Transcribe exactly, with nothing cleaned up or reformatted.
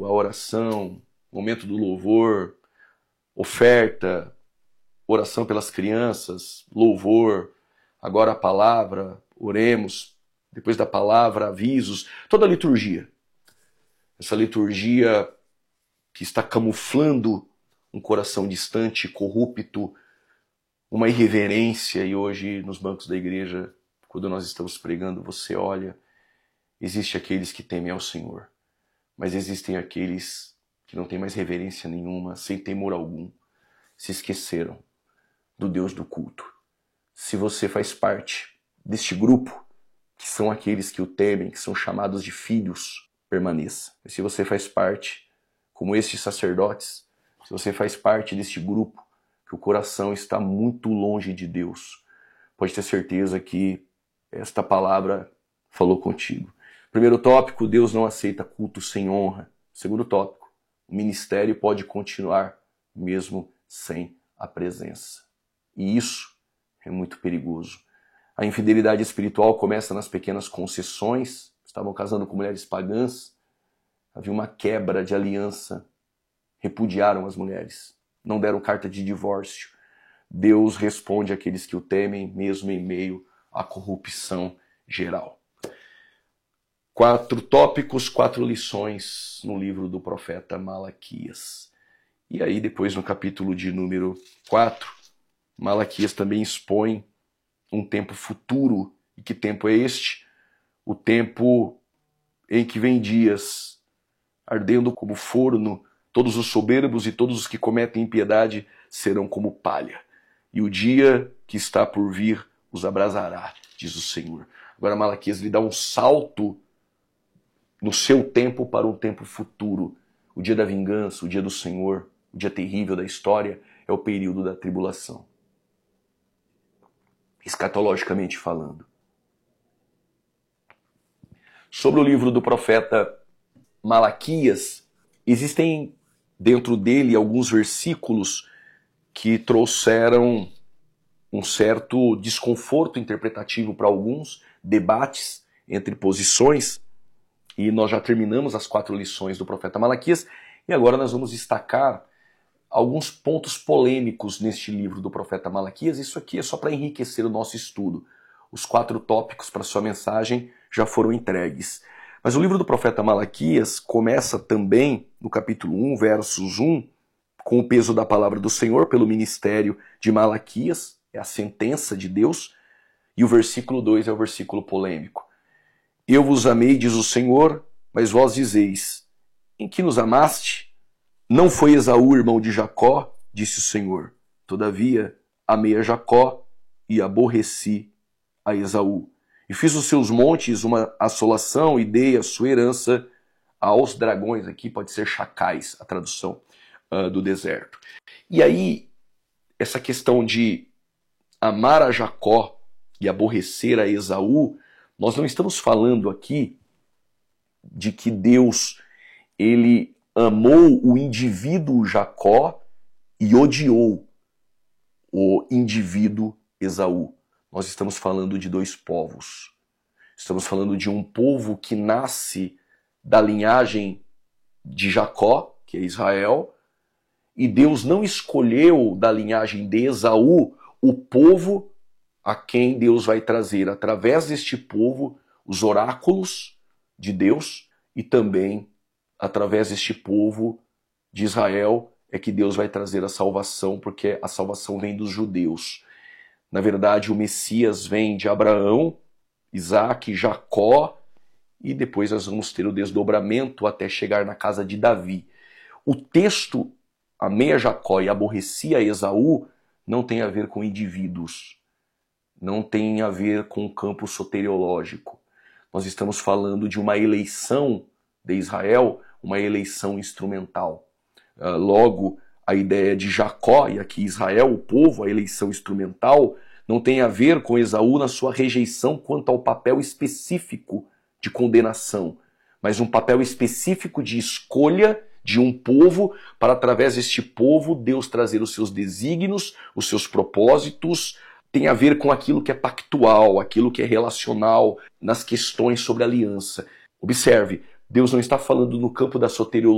a oração, momento do louvor, oferta, oração pelas crianças, louvor, agora a palavra, oremos, depois da palavra, avisos, toda a liturgia. Essa liturgia que está camuflando um coração distante, corrupto, uma irreverência, e hoje nos bancos da igreja, quando nós estamos pregando, você olha, existe aqueles que temem ao Senhor, mas existem aqueles que não têm mais reverência nenhuma, sem temor algum, se esqueceram do Deus do culto. Se você faz parte deste grupo, que são aqueles que o temem, que são chamados de filhos, permaneça. E se você faz parte, como estes sacerdotes, se você faz parte deste grupo, que o coração está muito longe de Deus, pode ter certeza que esta palavra falou contigo. Primeiro tópico, Deus não aceita culto sem honra. Segundo tópico, o ministério pode continuar mesmo sem a presença. E isso é muito perigoso. A infidelidade espiritual começa nas pequenas concessões. Estavam casando com mulheres pagãs, havia uma quebra de aliança, repudiaram as mulheres, não deram carta de divórcio. Deus responde àqueles que o temem, mesmo em meio à corrupção geral. Quatro tópicos, quatro lições no livro do profeta Malaquias. E aí depois no capítulo de número quatro, Malaquias também expõe um tempo futuro. E que tempo é este? O tempo em que vem dias ardendo como forno, todos os soberbos e todos os que cometem impiedade serão como palha. E o dia que está por vir os abrasará, diz o Senhor. Agora Malaquias lhe dá um salto no seu tempo para um tempo futuro. O dia da vingança, o dia do Senhor, o dia terrível da história é o período da tribulação. Escatologicamente falando. Sobre o livro do profeta Malaquias, existem dentro dele alguns versículos que trouxeram um certo desconforto interpretativo para alguns, debates entre posições, e nós já terminamos as quatro lições do profeta Malaquias, e agora nós vamos destacar alguns pontos polêmicos neste livro do profeta Malaquias. Isso aqui é só para enriquecer o nosso estudo. Os quatro tópicos para sua mensagem já foram entregues. Mas o livro do profeta Malaquias começa também, no capítulo um, versos um, com o peso da palavra do Senhor pelo ministério de Malaquias, é a sentença de Deus, e o versículo dois é o versículo polêmico. Eu vos amei, diz o Senhor, mas vós dizeis, em que nos amaste? Não foi Esaú, irmão de Jacó, disse o Senhor. Todavia, amei a Jacó e aborreci a Esaú. E fiz os seus montes uma assolação e dei a sua herança aos dragões. Aqui pode ser chacais, a tradução uh, do deserto. E aí, essa questão de amar a Jacó e aborrecer a Esaú, nós não estamos falando aqui de que Deus ele amou o indivíduo Jacó e odiou o indivíduo Esaú. Nós estamos falando de dois povos. Estamos falando de um povo que nasce da linhagem de Jacó, que é Israel, e Deus não escolheu da linhagem de Esaú o povo a quem Deus vai trazer, através deste povo, os oráculos de Deus, e também através deste povo de Israel é que Deus vai trazer a salvação, porque a salvação vem dos judeus. Na verdade, o Messias vem de Abraão, Isaac, Jacó, e depois nós vamos ter o desdobramento até chegar na casa de Davi. O texto, amei a Jacó e aborreci a Esaú, não tem a ver com indivíduos, não tem a ver com o campo soteriológico. Nós estamos falando de uma eleição de Israel, uma eleição instrumental. Uh, logo, a ideia de Jacó, e aqui Israel, o povo, a eleição instrumental, não tem a ver com Esaú na sua rejeição quanto ao papel específico de condenação, mas um papel específico de escolha de um povo para, através deste povo, Deus trazer os seus desígnios, os seus propósitos. Tem a ver com aquilo que é pactual, aquilo que é relacional nas questões sobre aliança. Observe, Deus não está falando no campo da soteriologia,